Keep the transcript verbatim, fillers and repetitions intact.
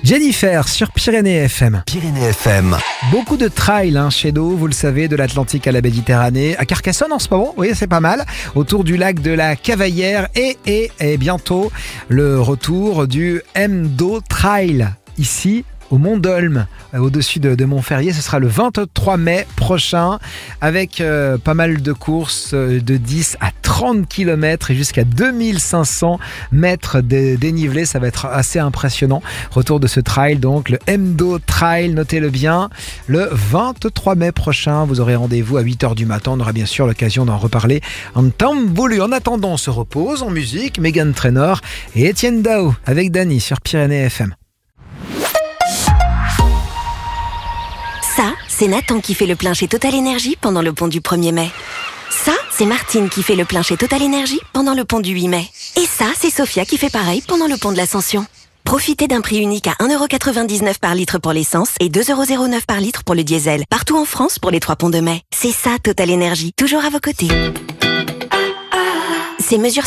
Jennifer sur Pyrénées F M. Pyrénées F M. Beaucoup de trails hein, chez nous, vous le savez, de l'Atlantique à la Méditerranée. À Carcassonne en ce moment, oui, c'est pas mal. Autour du lac de la Cavaillère et, et, et bientôt le retour du Mdo Trail ici au Mont d'Olme, au-dessus de, de Montferrier. Ce sera le vingt-trois mai prochain avec euh, pas mal de courses euh, de dix à trente kilomètres et jusqu'à deux mille cinq cents mètres de dénivelé. Ça va être assez impressionnant. Retour de ce trail, donc le Mdo Trail, notez-le bien. Le vingt-trois mai prochain, vous aurez rendez-vous à huit heures du matin. On aura bien sûr l'occasion d'en reparler en temps voulu. En attendant, on se repose en musique. Meghan Trainor et Étienne Dao avec Dany sur Pyrénées F M. Ça, c'est Nathan qui fait le plein chez Total Énergie pendant le pont du premier mai. Ça, c'est Martine qui fait le plein chez Total Énergie pendant le pont du huit mai. Et ça, c'est Sophia qui fait pareil pendant le pont de l'Ascension. Profitez d'un prix unique à un euro quatre-vingt-dix-neuf par litre pour l'essence et deux euros zéro neuf par litre pour le diesel. Partout en France pour les trois ponts de mai. C'est ça Total Énergie, toujours à vos côtés. Ces mesures